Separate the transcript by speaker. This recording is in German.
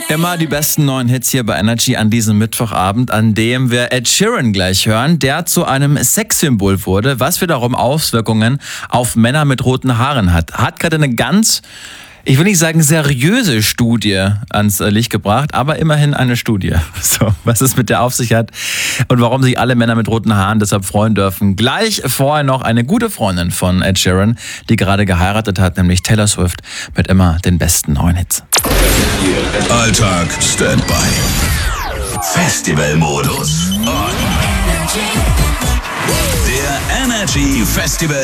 Speaker 1: Immer die besten neuen Hits hier bei Energy an diesem Mittwochabend, an dem wir Ed Sheeran gleich hören, der zu einem Sexsymbol wurde, was wiederum Auswirkungen auf Männer mit roten Haaren hat. Hat gerade eine ganz, ich will nicht sagen seriöse Studie ans Licht gebracht, aber immerhin eine Studie. So, was es mit der auf sich hat und warum sich alle Männer mit roten Haaren deshalb freuen dürfen. Gleich vorher noch eine gute Freundin von Ed Sheeran, die gerade geheiratet hat, nämlich Taylor Swift, mit immer den besten neuen Hits.
Speaker 2: Alltag Standby. Festivalmodus. Der Energy Festival